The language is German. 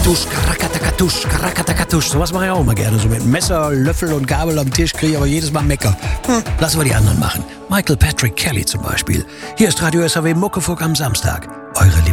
Karakatusch. Sowas mache ich auch immer gerne. So mit Messer, Löffel und Gabel am Tisch kriege ich aber jedes Mal Mecker. Lassen wir die anderen machen. Michael Patrick Kelly zum Beispiel. Hier ist Radio SAW Muckefuck am Samstag. Eure